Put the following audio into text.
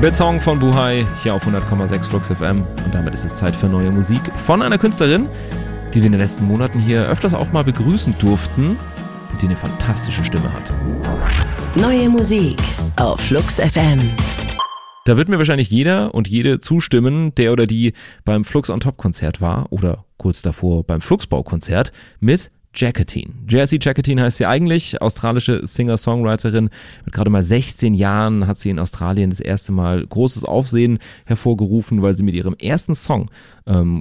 Bad Song von Buhai hier auf 100,6 Flux FM. Und damit ist es Zeit für neue Musik von einer Künstlerin, die wir in den letzten Monaten hier öfters auch mal begrüßen durften und die eine fantastische Stimme hat. Neue Musik auf Flux FM. Da wird mir wahrscheinlich jeder und jede zustimmen, der oder die beim Flux on Top Konzert war oder kurz davor beim Fluxbau-Konzert mit Jacqueline. Jessie Jacqueline heißt sie eigentlich, australische Singer-Songwriterin. Mit gerade mal 16 Jahren hat sie in Australien das erste Mal großes Aufsehen hervorgerufen, weil sie mit ihrem ersten Song